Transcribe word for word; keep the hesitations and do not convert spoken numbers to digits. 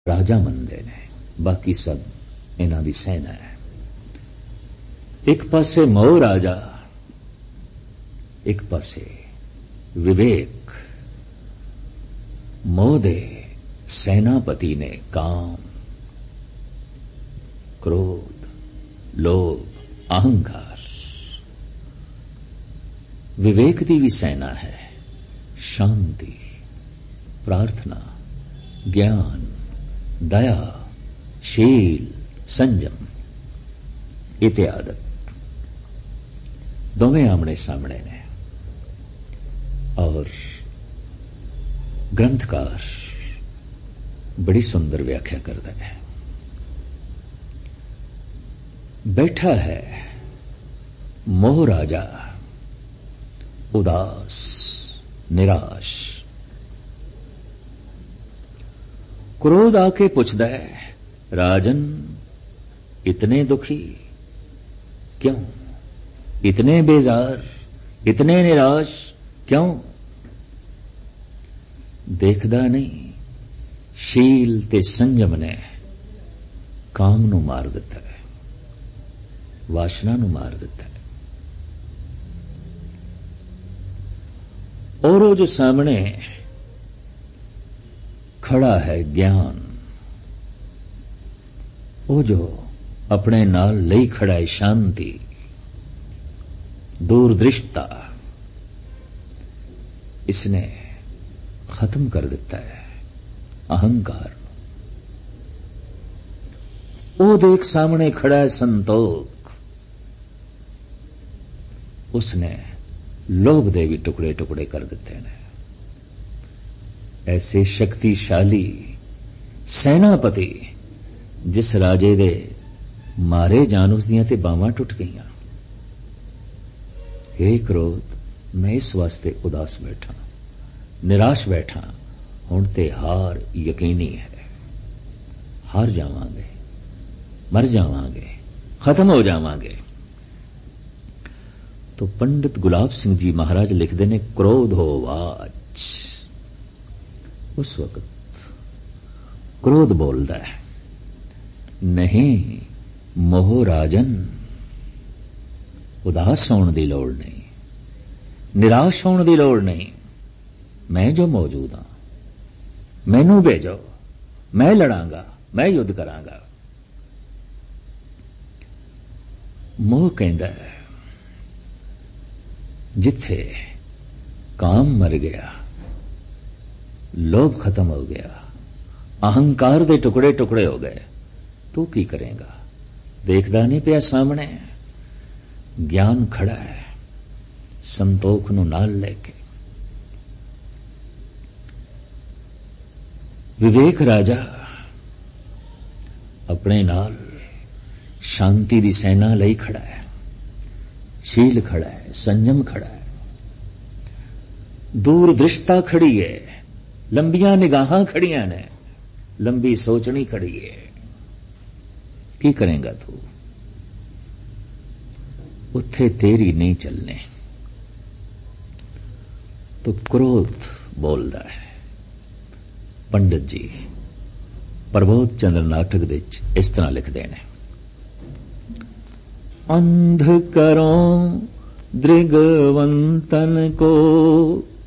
राजा मनते ने, बाकी सब इन्हां दी सेना है। एक पासे मोह राजा, एक पासे विवेक। मोह दे सेनापति ने काम, क्रोध, लोभ, अहंकार। विवेक दी भी सेना है शांति, प्रार्थना, ज्ञान, दया, शील, संयम इत्यादि। दोवें आमने सामने ने। और ग्रंथकार बड़ी सुंदर व्याख्या करता है। बैठा है मोह राजा उदास निराश। क्रोध आके पुछदा है, राजन इतने दुखी क्यों, इतने बेजार, इतने निराश क्यों? देखदा नहीं शील ते संयम ने काम नू मार दिता है, वासना नू मार दिता है। और वो जो सामने खड़ा है ज्ञान, वो जो अपने नाल लई खड़ा है शांति, दूरदृष्टता, इसने खत्म कर दिता है अहंकार। वो देख सामने खड़ा है संतोख, उसने लोभ दे भी टुकड़े टुकड़े कर दिते हैं। ऐसे शक्तिशाली सेनापति जिस राजे दे मारे जान उसदियां ते बावां टुट गईयां। हे क्रोध, मैं इस वास्ते उदास बैठा, निराश बैठा, हुण ते हार यकीनी है। हार जावांगे, मर जावांगे, खत्म हो जावांगे। तो पंडित गुलाब सिंह जी महाराज लिखते ने, क्रोध हो वाच। उस वक्त क्रोध बोलता है, नहीं मोह राजन, उदास होने की लोड़ नहीं, निराश होने की लोड़ नहीं। मैं जो मौजूद हां, मैनू भेजो, मैं लड़ांगा, मैं युद्ध करांगा। मोह कहता है, जिथे काम मर गया, लोभ खत्म हो गया, अहंकार दे टुकड़े टुकड़े हो गए, तू की करेगा? देखदा नहीं पिया सामने ज्ञान खड़ा है संतोख नू नाल लेके। विवेक राजा अपने नाल शांति दी सेना लई खड़ा है, शील खड़ा है, संयम खड़ा है, दूरदृष्टता खड़ी है, लंबियां निगाहां खड़ियां ने, लंबी सोचनी खड़ी है। की करेगा तू? उत्थे तेरी नहीं चलने। तो क्रोध बोलता है। पंडित जी प्रबोध चंद्र नाटक दे इस तरह लिखते हैं, अंध करो दृगवंतन को